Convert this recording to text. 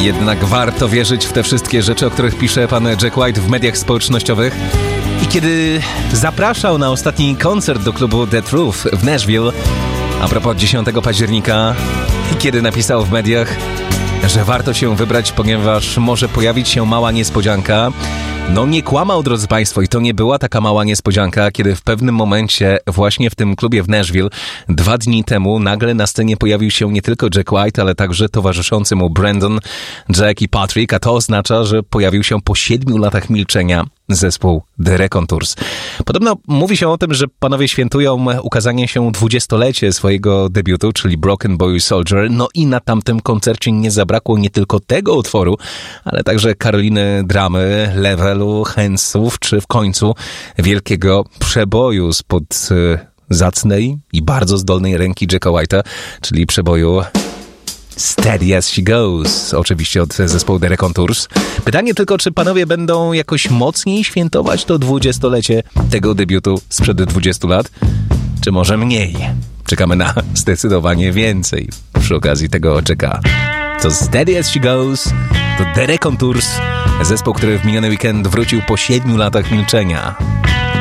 Jednak warto wierzyć w te wszystkie rzeczy, o których pisze pan Jack White w mediach społecznościowych. I kiedy zapraszał na ostatni koncert do klubu The Truth w Nashville, a propos 10 października, i kiedy napisał w mediach, że warto się wybrać, ponieważ może pojawić się mała niespodzianka. No nie kłamał, drodzy państwo, i to nie była taka mała niespodzianka, kiedy w pewnym momencie właśnie w tym klubie w Nashville 2 dni temu nagle na scenie pojawił się nie tylko Jack White, ale także towarzyszący mu Brandon, Jack i Patrick, a to oznacza, że pojawił się po 7 latach milczenia zespół The Raconteurs. Podobno mówi się o tym, że panowie świętują ukazanie się 20-lecie swojego debiutu, czyli Broken Boy Soldier. No i na tamtym koncercie nie zabrakło nie tylko tego utworu, ale także Karoliny Dramy, Levelu, Handsów, czy w końcu wielkiego przeboju spod zacnej i bardzo zdolnej ręki Jacka White'a, czyli przeboju Steady as She Goes, oczywiście od zespołu The Raconteurs. Pytanie tylko, czy panowie będą jakoś mocniej świętować to 20-lecie tego debiutu sprzed 20 lat, czy może mniej? Czekamy na zdecydowanie więcej przy okazji tego Jacka. To Steady as She Goes, to The Raconteurs, zespół, który w miniony weekend wrócił po 7 latach milczenia.